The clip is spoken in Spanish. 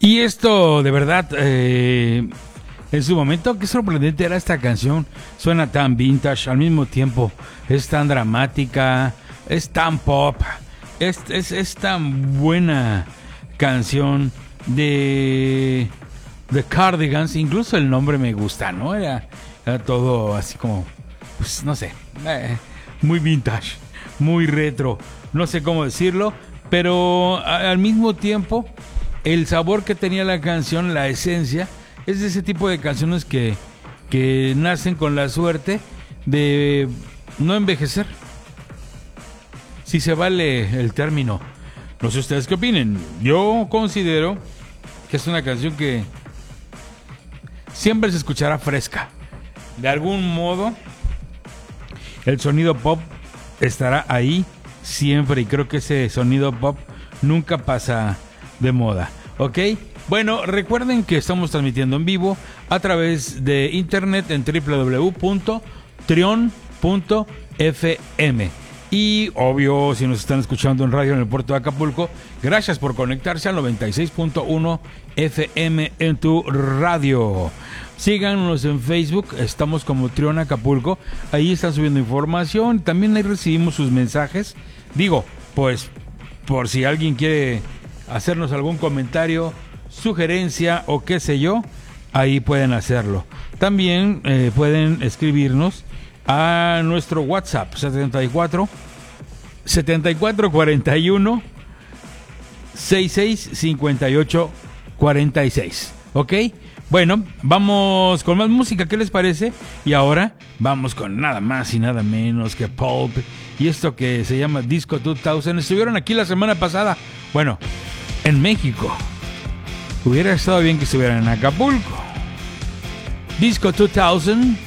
Y esto, de verdad, en su momento, qué sorprendente era esta canción. Suena tan vintage, al mismo tiempo es tan dramática, es tan pop, es tan buena canción de The Cardigans. Incluso el nombre me gusta, ¿no? Era todo así como, pues no sé, muy vintage, muy retro, no sé cómo decirlo, pero al mismo tiempo el sabor que tenía la canción, la esencia, es de ese tipo de canciones que nacen con la suerte de no envejecer, si se vale el término. No sé ustedes qué opinen. Yo considero que es una canción que siempre se escuchará fresca. De algún modo, el sonido pop estará ahí siempre, y creo que ese sonido pop nunca pasa de moda, ¿ok? Bueno, recuerden que estamos transmitiendo en vivo a través de internet en www.trion.fm. Y obvio, si nos están escuchando en radio en el puerto de Acapulco, gracias por conectarse al 96.1 FM en tu radio. Síganos en Facebook, estamos como Trion Acapulco, ahí están subiendo información, también ahí recibimos sus mensajes. Digo, pues, por si alguien quiere hacernos algún comentario, sugerencia o qué sé yo, ahí pueden hacerlo. También pueden escribirnos a nuestro WhatsApp 7441 66 58 46. ¿Ok? Bueno, vamos con más música, ¿qué les parece? Y ahora vamos con nada más y nada menos que Pulp y esto que se llama Disco 2000. Estuvieron aquí la semana pasada, bueno, en México. Hubiera estado bien que estuvieran en Acapulco. Disco 2000